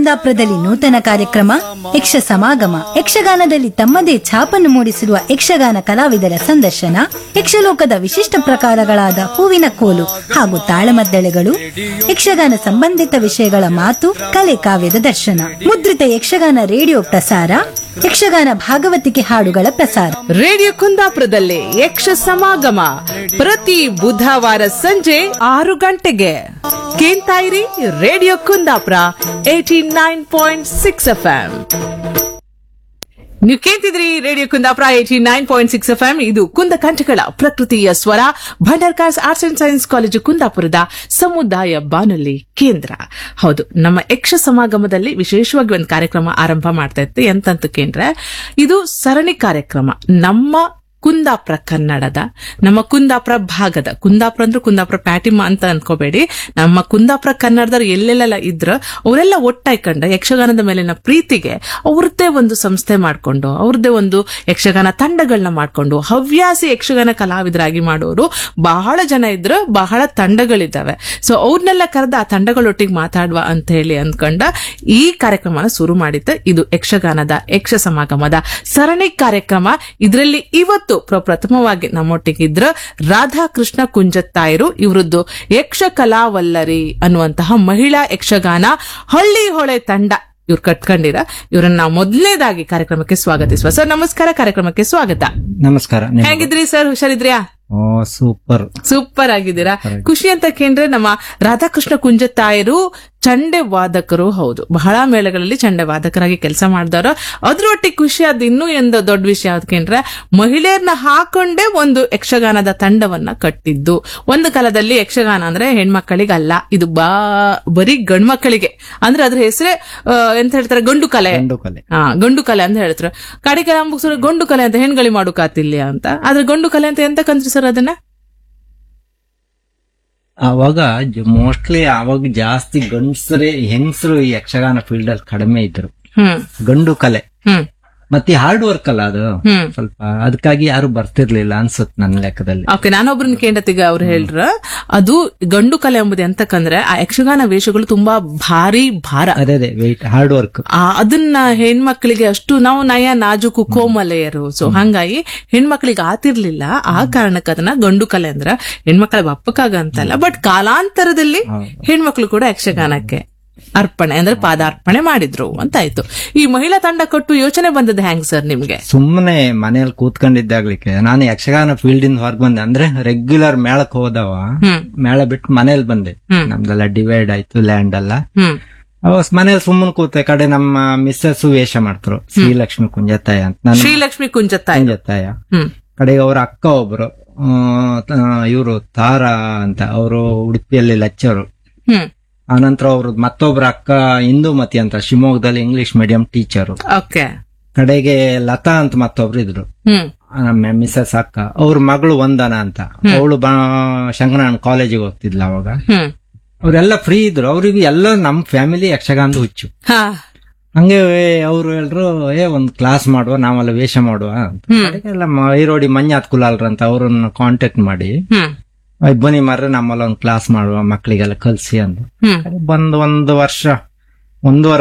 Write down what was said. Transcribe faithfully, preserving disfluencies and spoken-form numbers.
ಕುಂದಾಪುರದಲ್ಲಿ ನೂತನ ಕಾರ್ಯಕ್ರಮ ಯಕ್ಷ ಸಮಾಗಮ ಯಕ್ಷಗಾನದಲ್ಲಿ ತಮ್ಮದೇ ಛಾಪನ್ನು ಮೂಡಿಸಿರುವ ಯಕ್ಷಗಾನ ಕಲಾವಿದರ ಸಂದರ್ಶನ, ಯಕ್ಷಲೋಕದ ವಿಶಿಷ್ಟ ಪ್ರಕಾರಗಳಾದ ಹೂವಿನ ಕೋಲು ಹಾಗೂ ತಾಳಮದ್ದಳೆಗಳು, ಯಕ್ಷಗಾನ ಸಂಬಂಧಿತ ವಿಷಯಗಳ ಮಾತು ಕಲೆ ಕಾವ್ಯದ ದರ್ಶನ ಮುದ್ರಿತ ಯಕ್ಷಗಾನ ರೇಡಿಯೋ ಪ್ರಸಾರ, ಯಕ್ಷಗಾನ ಭಾಗವತಿಕೆ ಹಾಡುಗಳ ಪ್ರಸಾರ ರೇಡಿಯೋ ಕುಂದಾಪುರದಲ್ಲಿ ಯಕ್ಷ ಸಮಾಗಮ ಪ್ರತಿ ಬುಧವಾರ ಸಂಜೆ ಆರು ಗಂಟೆಗೆ ಕೇಳ್ತಾ ಇರಿ. Radio Kundapura eighty nine point six F M. ನೀವು ಕೇಳ್ತಿದ್ರಿ radio Kundapura eighty nine point six F M. ಇದು ಕುಂದ ಕಂಠಗಳ ಪ್ರಕೃತಿಯ ಸ್ವರ Bhandarkar's arts and science college ಕುಂದಾಪುರದ ಸಮುದಾಯ ಬಾನುಲಿ ಕೇಂದ್ರ. ಹೌದು, ನಮ್ಮ ಯಕ್ಷ ಸಮಾಗಮದಲ್ಲಿ ವಿಶೇಷವಾಗಿ ಒಂದು ಕಾರ್ಯಕ್ರಮ ಆರಂಭ ಮಾಡ್ತಾ ಇತ್ತು. ಎಂತಂತ ಕೇಂದ್ರ ಇದು ಸರಣಿ ಕಾರ್ಯಕ್ರಮ. ನಮ್ಮ ಕುಂದಾಪುರ ಕನ್ನಡದ, ನಮ್ಮ ಕುಂದಾಪುರ ಭಾಗದ, ಕುಂದಾಪುರ ಅಂದ್ರೆ ಕುಂದಾಪುರ ಪ್ಯಾಟಿಮ ಅಂತ ಅನ್ಕೋಬೇಡಿ, ನಮ್ಮ ಕುಂದಾಪುರ ಕನ್ನಡದವ್ರು ಎಲ್ಲೆಲ್ಲ ಇದ್ರ ಅವರೆಲ್ಲ ಒಟ್ಟಾಯ್ಕೊಂಡ ಯಕ್ಷಗಾನದ ಮೇಲಿನ ಪ್ರೀತಿಗೆ ಅವ್ರದ್ದೇ ಒಂದು ಸಂಸ್ಥೆ ಮಾಡ್ಕೊಂಡು, ಅವ್ರದ್ದೇ ಒಂದು ಯಕ್ಷಗಾನ ತಂಡಗಳನ್ನ ಮಾಡ್ಕೊಂಡು ಹವ್ಯಾಸಿ ಯಕ್ಷಗಾನ ಕಲಾವಿದರಾಗಿ ಮಾಡೋರು ಬಹಳ ಜನ ಇದ್ರು, ಬಹಳ ತಂಡಗಳಿದ್ದಾವೆ. ಸೊ ಅವ್ರನ್ನೆಲ್ಲ ಕರೆದ ಆ ತಂಡಗಳೊಟ್ಟಿಗೆ ಮಾತಾಡುವ ಅಂತ ಹೇಳಿ ಅಂದ್ಕೊಂಡ ಈ ಕಾರ್ಯಕ್ರಮನ ಶುರು ಮಾಡಿದ್ದೆ. ಇದು ಯಕ್ಷಗಾನದ ಯಕ್ಷ ಸಮಾಗಮದ ಸರಣಿ ಕಾರ್ಯಕ್ರಮ. ಇದರಲ್ಲಿ ಇವತ್ತು ಪ್ರಪ್ರಥಮವಾಗಿ ನಮ್ಮೊಟ್ಟಿಗಿದ್ರ ರಾಧಾಕೃಷ್ಣ ಕುಂಜತ್ತಾಯರು. ಇವರದ್ದು ಯಕ್ಷ ಕಲಾವಲ್ಲರಿ ಅನ್ನುವಂತಹ ಮಹಿಳಾ ಯಕ್ಷಗಾನ ಹಳ್ಳಿ ಹೊಳೆ ತಂಡ ಇವ್ರು ಕಟ್ಕೊಂಡಿರ. ಇವರನ್ನ ನಾವು ಮೊದಲನೇದಾಗಿ ಕಾರ್ಯಕ್ರಮಕ್ಕೆ ಸ್ವಾಗತಿಸುವ. ಸರ್ ನಮಸ್ಕಾರ, ಕಾರ್ಯಕ್ರಮಕ್ಕೆ ಸ್ವಾಗತ. ನಮಸ್ಕಾರ. ಹೇಗಿದ್ರಿ ಸರ್? ಹುಷಾರಿದ್ರ್ಯಾ? ಓ ಸೂಪರ್ ಸೂಪರ್ ಆಗಿದ್ದೀರಾ. ಖುಷಿ ಅಂತ ಕೇಂದ್ರೆ ನಮ್ಮ ರಾಧಾಕೃಷ್ಣ ಕುಂಜತ್ತಾಯರು ಚಂಡೆ ವಾದಕರು. ಹೌದು, ಬಹಳ ಮೇಳಗಳಲ್ಲಿ ಚಂಡೆ ವಾದಕರಾಗಿ ಕೆಲಸ ಮಾಡಿದವರು. ಅದ್ರೊಟ್ಟಿಗೆ ಖುಷಿ ಆದ ಇನ್ನೂ ಒಂದು ದೊಡ್ಡ ವಿಷಯ ಯಾವ್ದಕ್ಕೇಂದ್ರೆ ಮಹಿಳೆಯರನ್ನ ಹಾಕೊಂಡೇ ಒಂದು ಯಕ್ಷಗಾನದ ತಂಡವನ್ನ ಕಟ್ಟಿದ್ದು. ಒಂದು ಕಾಲದಲ್ಲಿ ಯಕ್ಷಗಾನ ಅಂದ್ರೆ ಹೆಣ್ಮಕ್ಕಳಿಗೆ ಅಲ್ಲ, ಇದು ಬಾ ಬರೀ ಗಂಡು ಮಕ್ಕಳಿಗೆ. ಅಂದ್ರೆ ಅದ್ರ ಹೆಸರೇ ಎಂತ ಹೇಳ್ತಾರೆ, ಗಂಡು ಕಲೆ. ಹಾ, ಗಂಡು ಕಲೆ ಅಂತ ಹೇಳ್ತಾರೆ. ಕಡೆಗೆ ಮುಗಿಸೋ ಗಂಡು ಕಲೆ ಅಂತ ಹೆಣ್ಗಳಿ ಮಾಡೋಕಾತಿಲ್ಲ ಅಂತ. ಆದ್ರೆ ಗಂಡು ಕಲೆ ಅಂತ ಎಂತ ಕಂತ್ರಿ ಸರ್ ಅದನ್ನ? ಅವಾಗ ಮೋಸ್ಟ್ಲಿ ಅವಾಗ ಜಾಸ್ತಿ ಗಂಡಸರೇ, ಹೆಂಗಸರು ಈ ಯಕ್ಷಗಾನ ಫೀಲ್ಡ್ ಅಲ್ಲಿ ಕಡಿಮೆ ಇದ್ರು. ಗಂಡು ಕಲೆ ಮತ್ತೆ ಹಾರ್ಡ್ ವರ್ಕ್ ಅಲ್ಲ ಅದು ಸ್ವಲ್ಪ, ಅದಕ್ಕಾಗಿ ಯಾರು ಬರ್ತಿರ್ಲಿಲ್ಲ ಅನ್ಸುತ್ತೆ ನನ್ನ ಲೆಕ್ಕದಲ್ಲಿ. ಓಕೆ, ನಾನೊಬ್ರನ್ನ ಕೇಂದ್ರತಿಗ ಅವ್ರು ಹೇಳ್ರ ಅದು ಗಂಡು ಕಲೆ ಎಂಬುದು ಎಂತಕಂದ್ರೆ ಆ ಯಕ್ಷಗಾನ ವೇಷಗಳು ತುಂಬಾ ಭಾರಿ ಭಾರ. ಅದೇ ಅದೇ ವೆಯ್ಟ್, ಹಾರ್ಡ್ ವರ್ಕ್. ಅದನ್ನ ಹೆಣ್ಮಕ್ಳಿಗೆ ಅಷ್ಟು ನಾವು ನಯ ನಾಜುಕು ಕೋಮಲೆಯರು. ಸೊ ಹಂಗಾಗಿ ಹೆಣ್ಮಕ್ಳಿಗೆ ಆತಿರ್ಲಿಲ್ಲ. ಆ ಕಾರಣಕ್ಕೆ ಅದನ್ನ ಗಂಡು ಕಲೆ ಅಂದ್ರ ಹೆಣ್ಮಕ್ಳ ಬಪ್ಪಕ್ಕಾಗ ಅಂತಲ್ಲ, ಬಟ್ ಕಾಲಾಂತರದಲ್ಲಿ ಹೆಣ್ಮಕ್ಳು ಕೂಡ ಯಕ್ಷಗಾನಕ್ಕೆ ಅರ್ಪಣೆ ಅಂದ್ರೆ ಪಾದಾರ್ಪಣೆ ಮಾಡಿದ್ರು ಅಂತಾಯ್ತು. ಈ ಮಹಿಳಾ ತಂಡ ಕೊಟ್ಟು ಯೋಚನೆ ಬಂದದ್ದು ಹೆಂಗ್ ಸರ್ ನಿಮ್ಗೆ? ಸುಮ್ಮನೆ ಮನೇಲಿ ಕೂತ್ಕೊಂಡಿದ್ದಾಗ್ಲಿಕ್ಕೆ ನಾನು ಯಕ್ಷಗಾನ ಫೀಲ್ಡ್ ಇಂದ ಹೊರಗೆ ಬಂದೆ. ಅಂದ್ರೆ ರೆಗ್ಯುಲರ್ ಮೇಳಕ್ ಹೋದವ, ಮೇಳ ಬಿಟ್ಟು ಮನೇಲಿ ಬಂದೆ. ನಮ್ದೆಲ್ಲ ಡಿವೈಡ್ ಆಯ್ತು ಲ್ಯಾಂಡ್ ಎಲ್ಲ. ಅವಾಗ ಮನೇಲಿ ಸುಮ್ಮನೆ ಕೂತೆ. ಕಡೆ ನಮ್ಮ ಮಿಸ್ಸಸ್ ವೇಷ ಮಾಡ್ತರು, ಶ್ರೀಲಕ್ಷ್ಮಿ ಕುಂಜತ್ತಾಯ ಅಂತ. ಶ್ರೀಲಕ್ಷ್ಮಿ ಕುಂಜತ್ತಾಯ ಕುಂಜತ್ತಾಯ ಕಡೆಗೆ ಅವ್ರ ಅಕ್ಕ ಒಬ್ರು, ಇವರು ತಾರಾ ಅಂತ, ಅವರು ಉಡುಪಿಯಲ್ಲಿ ಲೆಕ್ಚರು. ಆನಂತರ ಅವ್ರ ಮತ್ತೊಬ್ರ ಅಕ್ಕ ಇಂದುಮತಿ ಅಂತ, ಶಿವಮೊಗ್ಗದಲ್ಲಿ ಇಂಗ್ಲಿಷ್ ಮೀಡಿಯಂ ಟೀಚರು. ಕಡೆಗೆ ಲತಾ ಅಂತ ಮತ್ತೊಬ್ರು ಇದ್ರು, ನಮ್ಮ ಮಿಸಸ್ ಅಕ್ಕ. ಅವ್ರ ಮಗಳು ವಂದನ ಅಂತ, ಅವಳು ಶಂಕರನಾರಾಯಣ ಕಾಲೇಜಿಗೆ ಹೋಗ್ತಿದ್ಲ ಅವಾಗ. ಅವ್ರೆಲ್ಲ ಫ್ರೀ ಇದ್ರು. ಅವ್ರಿಗೆ ಎಲ್ಲ ನಮ್ ಫ್ಯಾಮಿಲಿ ಯಕ್ಷಗಾನದ ಹುಚ್ಚು. ಹಂಗೆ ಅವ್ರು ಎಲ್ರು ಏ ಒಂದ್ ಕ್ಲಾಸ್ ಮಾಡುವ, ನಾವೆಲ್ಲ ವೇಷ ಮಾಡುವ ಅಂತ. ಎಲ್ಲ ಐರೋಡಿ ಮಂಜಾತ್ ಕುಲಾಲ್ರ ಅಂತ ಅವ್ರನ್ನ ಕಾಂಟ್ಯಾಕ್ಟ್ ಮಾಡಿ ಬನ್ನಿ ಮಾರ್ರೆ ನಮ್ಮಲ್ಲ ಒಂದ್ ಕ್ಲಾಸ್ ಮಾಡುವ, ಮಕ್ಳಿಗೆಲ್ಲ ಕಲ್ಸಿ ಅಂತ. ಬಂದ್ ಒಂದು ವರ್ಷ ಒಂದೂವರೆ